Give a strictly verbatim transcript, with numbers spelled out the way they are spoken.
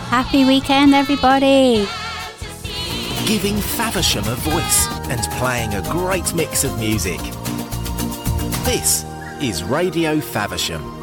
Happy weekend, everybody. Giving Faversham a voice and playing a great mix of music. This is Radio Faversham.